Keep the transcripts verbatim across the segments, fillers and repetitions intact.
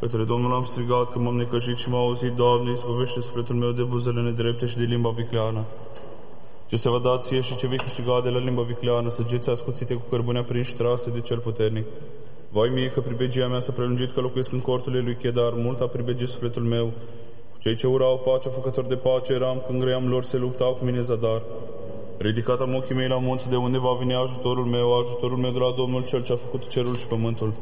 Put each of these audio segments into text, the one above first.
Către Domnul am strigat că m-am necăjit și m-a auzit. Doamne, izbăvește sufletul meu de buzele nedrepte și de limba vicleană. Ce se va da ție și ce vei câștiga de la limba vicleană, săgeți ascuțite cu cărbune aprinși trase de cel puternic. Vai mie că pribegia mea s-a prelungit, că locuiesc în corturile lui Chedar, mult a pribegit sufletul meu. Cu cei ce urau pacea, făcători de pace eram, când grăiam lor se luptau cu mine zadar. Ridicat am ochii mei la munți, de unde va veni ajutorul meu, ajutorul meu de la Domnul cel ce a făcut cerul și pământul.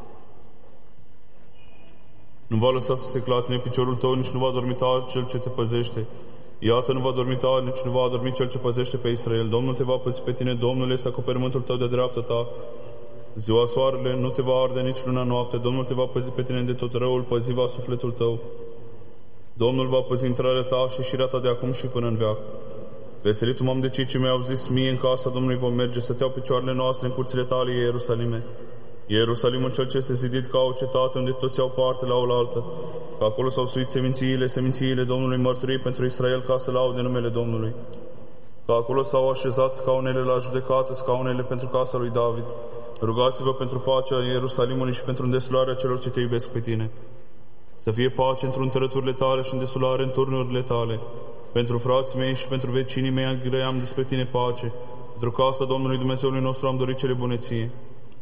Nu va lăsa să se clatine piciorul tău, nici nu va dormita cel ce te păzește. Iată, nu va dormita, nici nu va adormi cel ce păzește pe Israel. Domnul te va păzi pe tine, Domnul este acoperământul tău de dreapta ta. Ziua soarele nu te va arde, nici luna noapte. Domnul te va păzi pe tine de tot răul, păzi va sufletul tău. Domnul va păzi intrarea ta și ieșirea ta de acum și până în veac. Veselitul m-am de cei ce mi-au zis, mie în casa Domnului vom merge, să teau picioarele noastre în curțile tale, Ierusalime. Ierusalimul cel ce este zidit ca o cetate, unde toți iau parte la oaltă. Că acolo s-au suit semințiile, semințiile Domnului mărturii pentru Israel, ca să laude numele Domnului. Că acolo s-au așezat scaunele la judecată, scaunele pentru casa lui David. Rugați-vă pentru pacea Ierusalimului și pentru îndesularea celor ce te iubesc pe tine. Să fie pace într-un tărăturile tale și îndesulare în turnurile tale. Pentru frații mei și pentru vecinii mei grăiam despre tine pace. Pentru casa Domnului Dumnezeului nostru am dorit cele buneție.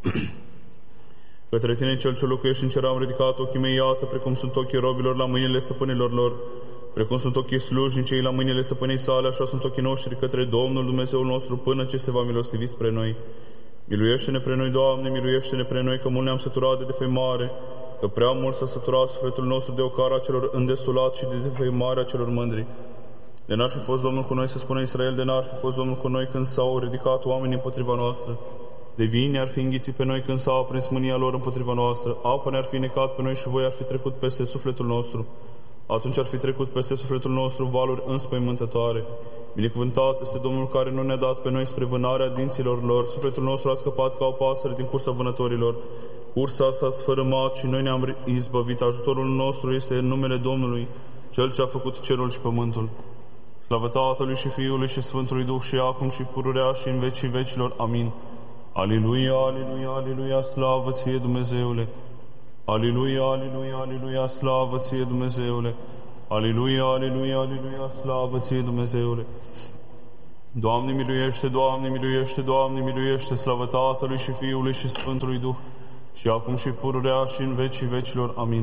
Către tine, cel ce locuiești în cer, am ridicat ochii mei, iată, precum sunt ochii robilor la mâinile stăpânilor lor, precum sunt ochii slujnicei la mâinile stăpânei sale, așa sunt ochii noștri către Domnul Dumnezeul nostru, până ce se va milostivi spre noi. Miluiește-ne pre noi, Doamne, miluiește-ne pre noi, că mult ne-am săturat de defăimare, că prea mult s-a săturat sufletul nostru de ocara celor îndestulați și de defăimarea celor mândri. De n-ar fi fost Domnul cu noi, să spună Israel, de n-ar fi fost Domnul cu noi când s-au ridicat oamenii împotriva noastră. De vii ne-ar fi înghițit pe noi când s-a aprins mânia lor împotriva noastră. Apa ne-ar fi necat pe noi și voi ar fi trecut peste sufletul nostru. Atunci ar fi trecut peste sufletul nostru valuri înspăimântătoare. Binecuvântat este Domnul care nu ne-a dat pe noi spre vânarea dinților lor. Sufletul nostru a scăpat ca o pasăre din cursa vânătorilor. Cursa s-a sfărâmat și noi ne-am izbăvit. Ajutorul nostru este în numele Domnului, Cel ce a făcut cerul și pământul. Slavă Tatălui și Fiului și Sfântului Duh și acum și pururea și în vecii vecilor. Amin. Aliluia, aliluia, aliluia, slavă ție, Dumnezeule! Aliluia, aliluia, aliluia, slavă ție, Dumnezeule! Aliluia, aliluia, aliluia, slavă ție, Dumnezeule! Doamne, miluiește, Doamne, miluiește, Doamne, miluiește, slavă Tatălui și Fiului și Sfântului Duh, și acum și pururea și în vecii vecilor. Amin.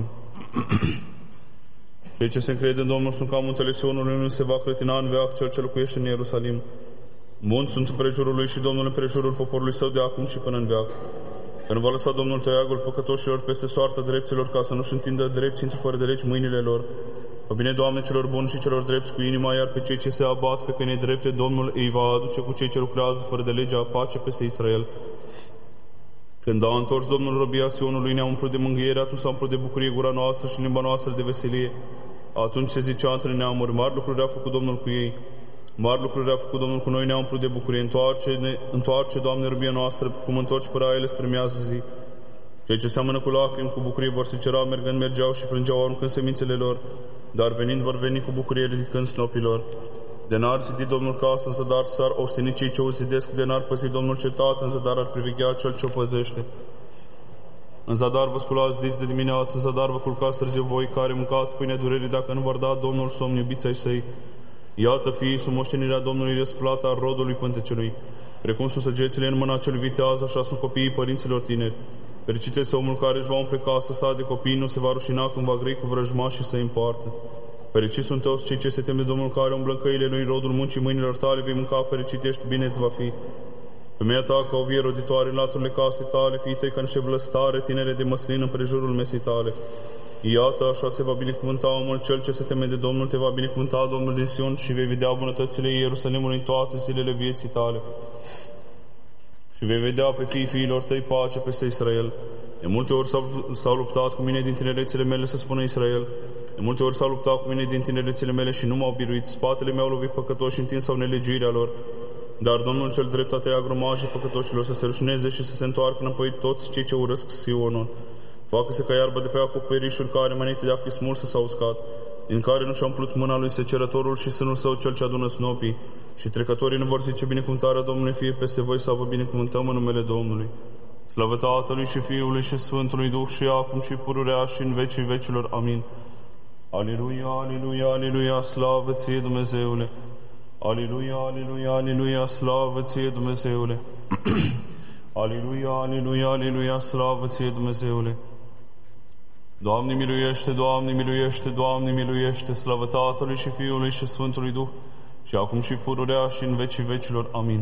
Cei ce se încred în Domnul sunt ca muntele Sionului, nu se va clătina în veac cel ce locuiește în Ierusalim. Munți sunt împrejurul lui și Domnul împrejurul poporului său de acum și până în veac. Că nu va lăsa Domnul tăiagul păcătoșilor peste soarta drepților, ca să nu-și întindă drepți într fără de legi mâinile lor. Fă bine, Doamne, celor buni și celor drepți cu inima, iar pe cei ce se abat pe căile drepte, Domnul îi va aduce cu cei ce lucrează fără de legea pace peste Israel. Când a întors Domnul robia Sionului, ne-a umplut de mângâiere, atunci s-a umplut de bucurie gura noastră și limba noastră de veselie. Atunci se zicea între neamuri, mari lucruri a făcut Domnul cu ei. Mari lucruri a făcut Domnul cu noi, ne-a umplut de bucurie. Întoarce, întoarce, Doamne, robia noastră, cum întorci păraile spre miază zi. Cei ce seamănă cu lacrimi, cu bucurie vor se cera, mergând mergeau și plângeau aruncând semințele lor, dar venind vor veni cu bucurie ridicând snopilor. De n-ar zidi Domnul casă, în zadar s-ar osteni cei ce o zidesc, de n-ar păzi Domnul cetate, în zadar ar priveghea cel ce o păzește. În zadar vă sculați dis de dimineață, în zadar vă culcați târziu voi, care mâncați pâinea durerii, dacă nu vor da Domnul somn, iubiți ai săi. Iată, fiii, sub moștenirea Domnului, răsplata rodului pântecelui. Precum sunt săgețile în mâna celui viteaz, așa sunt copiii părinților tineri. Fericit este omul care își va umple casa sa de copii, nu se va rușina când va grei cu vrăjmași și să îi împartă. Fericit sunt toți cei ce se tem de Domnul, care umblă în căile lui, rodul muncii mâinilor tale vei mânca, fericit ești, bine îți va fi. Femeia ta ca o vie roditoare în laturile casei tale, fii tăi ca niște vlăstare tinere de măslin în prejurul mesei tale. Iată, așa se va binecuvânta omul cel ce se teme de Domnul, te va binecuvânta Domnul din Sion și vei vedea bunătățile Ierusalimului în toate zilele vieții tale. Și vei vedea pe fiii fiilor tăi pace peste Israel. De multe ori s-au luptat cu mine din tinerețele mele, să spună Israel. De multe ori s-au luptat cu mine din tinerețele mele și nu m-au biruit. Spatele mi-au lovit păcătoși în timp sau nelegiuirea lor. Dar Domnul cel drept a tăiat grumajii păcătoșilor, să se rușineze și să se întoarcă înapoi toți cei ce urăsc Sionul. Facă-se ca iarbă de pe acoperișuri care, înainte de a fi smulsă, s-au uscat, din care nu și-a umplut mâna lui secerătorul și sânul său cel ce adună snopii. Și trecătorii nu vor zice, binecuvântarea Domnului fie peste voi, sau vă binecuvântăm în numele Domnului. Slavă Tatălui și Fiului și Sfântului Duh și acum și pururea și în vecii vecilor. Amin. Aleluia, aleluia, aleluia, slavă ție, Dumnezeule! Aleluia, aleluia, aleluia, slavă ție, Dumnezeule! Aleluia, aleluia, aleluia, slavă ție, Dumnezeule! Doamne miluiește, Doamne miluiește, Doamne miluiește, slavă Tatălui și Fiului și Sfântului Duh, și acum și pururea și în vecii vecilor. Amin.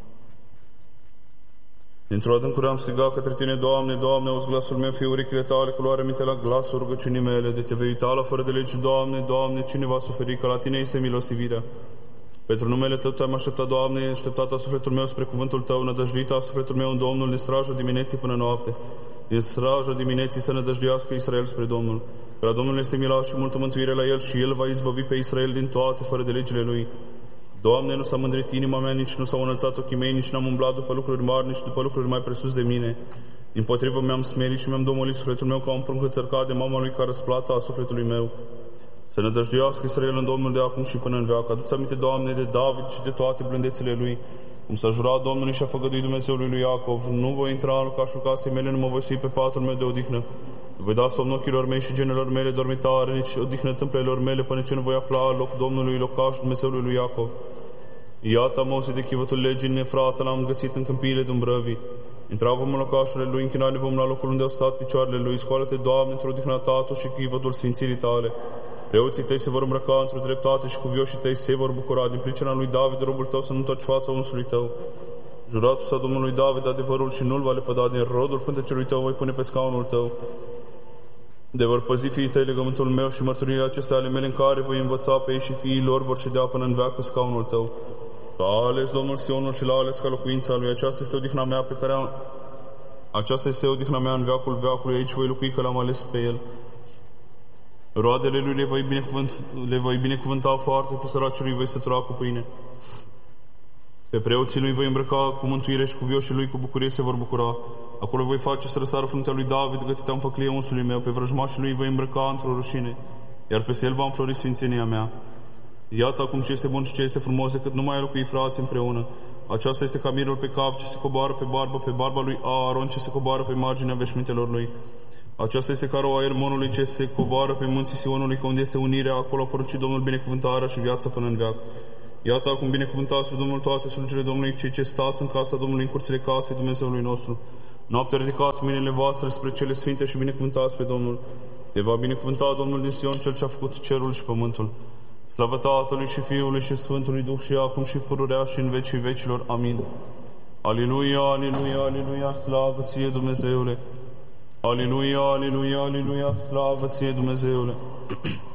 Dintr-o adâncură am strigat către Tine, Doamne, Doamne, auzi glasul meu, fie urechile Tale, cu luare minte la glasul rugăciunii mele, de Te vei uita la fără de legi, Doamne, Doamne, cine va suferi, că la Tine este milostivirea. Pentru numele Tău Te-am așteptat, Doamne, așteptat a sufletul meu spre cuvântul Tău, nădăjduit a sufletul meu în Domnul, din strajă dimineții până noapte. Din strajă dimineții să nădăjduiască Israel spre Domnul. Că la Domnul este mila și multă mântuire la El și El va izbăvi pe Israel din toate fără de legile Lui. Doamne, nu s-a mândrit inima mea, nici nu s-au înălțat ochii mei, nici n-am umblat după lucruri mari, nici după lucruri mai presus de mine. Dimpotrivă mi-am smerit și mi-am domolit sufletul meu ca un prunc țărcat de mama lui ca răsplata a sufletului meu. Să nădăjduiască Israel în Domnul de acum și până în veac. Adu-ți aminte, Doamne, de David și de toate blândețele lui, cum s-a jurat Domnului și a făgăduit Dumnezeului lui Iacov. Nu voi intra în locașul casei mele, nu mă voi sui pe patul meu de odihnă. Nu voi da somn ochilor mei și genelor mele dormitare, nici odihnă tâmplelor mele, până ce nu voi afla loc Domnului, locașul Dumnezeului lui Iacov. Iată, am auzit de chivătul legii în Efrata, l-am găsit în câmpiile Dumbrăvii. Intra vom în locașurile lui, închinare vom la locul unde au stat picioarele lui. Scoală-te, Doamne, într-o odihna Ta, Tu și chivătul sfințirii Tale. Preoții Tăi se vor îmbrăca într-o dreptate și cuvioșii Tăi se vor bucura. Din pricina lui David, robul Tău, să nu întorci fața unsului Tău. Juratul sa Domnului David adevărul și nu-l va lepăda din rodul pântecelui Tău, voi pune pe scaunul Tău. De vor păzi fiii Tăi legământul meu și mărturile acestea ale mele în care voi învăța pe ei și fiii lor vor ședea până în veac pe scaunul Tău. Că a ales Domnul Sionul și l-a ales ca locuința lui. Aceasta este odihna mea pe care am... Aceasta este odihna mea în veacul veacului. Aici voi locui, că l-am ales pe el. Roadele lui le voi, binecuvânt, le voi binecuvânta foarte, pe săracii lui voi sătura cu pâine. Pe preoții lui voi îmbrăca cu mântuire și cu vioșii lui cu bucurie se vor bucura. Acolo voi face să răsară fruntea lui David, gătită în făclie unsului meu. Pe vrăjmașii lui voi îmbrăca într-o rușine, iar peste el va înflori sfințenia mea. Iată acum ce este bun și ce este frumos, decât numai a locui frați împreună. Aceasta este ca mirul pe cap ce se coboară pe barbă, pe barba lui Aaron ce se coboară pe marginea veșmintelor lui. Aceasta este ca roa Ermonului ce se coboară pe munții Sionului, că unde este unirea, acolo a poruncit Domnul binecuvântarea și viața până în veac. Iată acum binecuvântați pe Domnul toate slujile Domnului, cei ce stați în casa Domnului, în curțile casei Dumnezeului nostru. Noaptea ridicați mâinile voastre spre cele sfinte și binecuvântați pe Domnul. Te va binecuvânta Domnul din Sion, Cel ce a făcut cerul și pământul. Slavă Tatălui și Fiului și Sfântului Duh și acum și pururea și în vecii vecilor. Amin. Aleluia, aleluia, aleluia, slavă ție, Dumnezeule! Aleluia, aleluia, aleluia, slavă ție, Dumnezeule!